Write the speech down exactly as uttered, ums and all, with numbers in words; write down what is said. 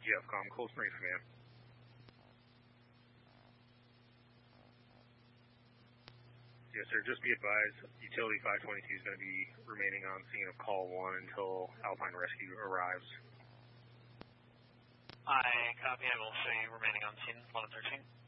GFCOM, Cold Springs Command. Yes, sir. Just be advised, Utility five twenty-two is going to be remaining on scene of call one until Alpine Rescue arrives. I copy. I will say remaining on scene, one and thirteen.